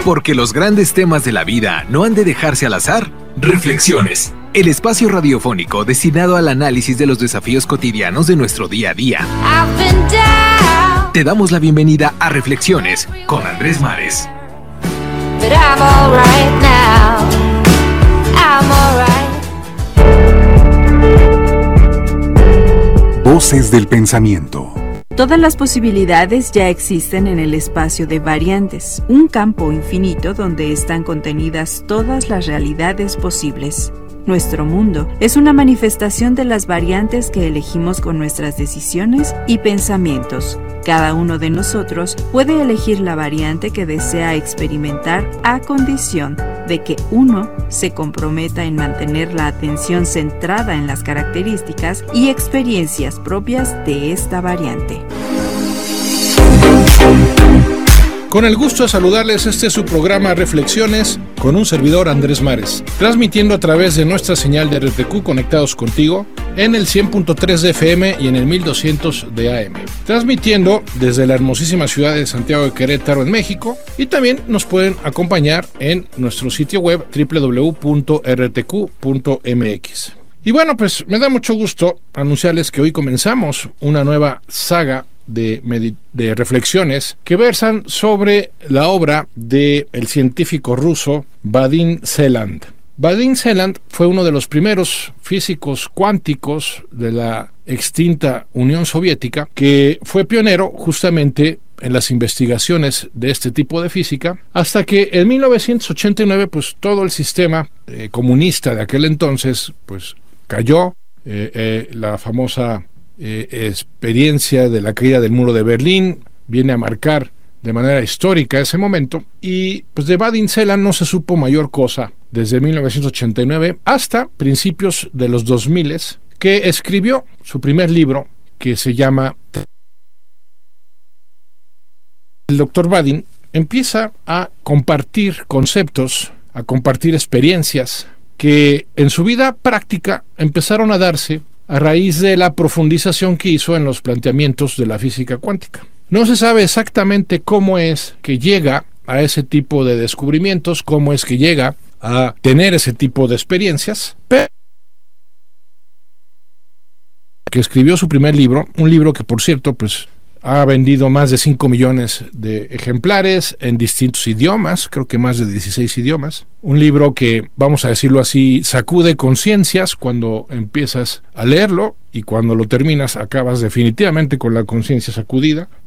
Porque los grandes temas de la vida no han de dejarse al azar. Reflexiones, el espacio radiofónico destinado al análisis de los desafíos cotidianos de nuestro día a día. Te damos la bienvenida a Reflexiones con Andrés Mares. Voces del pensamiento. Todas las posibilidades ya existen en el espacio de variantes, un campo infinito donde están contenidas todas las realidades posibles. Nuestro mundo es una manifestación de las variantes que elegimos con nuestras decisiones y pensamientos. Cada uno de nosotros puede elegir la variante que desea experimentar a condición de que uno se comprometa en mantener la atención centrada en las características y experiencias propias de esta variante. Con el gusto de saludarles, este es su programa Reflexiones con un servidor Andrés Mares, transmitiendo a través de nuestra señal de RTQ Conectados Contigo en el 100.3 de FM y en el 1200 de AM, transmitiendo desde la hermosísima ciudad de Santiago de Querétaro en México, y también nos pueden acompañar en nuestro sitio web www.rtq.mx. Y bueno, pues me da mucho gusto anunciarles que hoy comenzamos una nueva saga de reflexiones que versan sobre la obra del científico ruso Vadim Zeland. Vadim Zeland fue uno de los primeros físicos cuánticos de la extinta Unión Soviética, que fue pionero justamente en las investigaciones de este tipo de física, hasta que en 1989 pues todo el sistema comunista de aquel entonces pues cayó. La famosa experiencia de la caída del muro de Berlín viene a marcar de manera histórica ese momento, y pues de Vadim Zeland no se supo mayor cosa desde 1989 hasta principios de los 2000, que escribió su primer libro, que se llama... El doctor Vadim empieza a compartir conceptos, a compartir experiencias que en su vida práctica empezaron a darse a raíz de la profundización que hizo en los planteamientos de la física cuántica. No se sabe exactamente cómo es que llega a ese tipo de descubrimientos, cómo es que llega a tener ese tipo de experiencias, pero que escribió su primer libro, un libro que por cierto pues ha vendido más de 5 millones de ejemplares en distintos idiomas, creo que más de 16 idiomas. Un libro que, vamos a decirlo así, sacude conciencias cuando empiezas a leerlo, y cuando lo terminas acabas definitivamente con la conciencia sacudida.